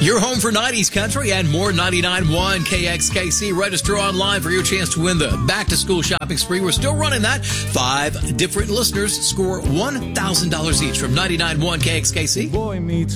Your home for 90s country and more. 99.1 KXKC. Register online for your chance to win the back-to-school shopping spree. We're still running that. 5 different listeners score $1,000 each from 99.1 KXKC.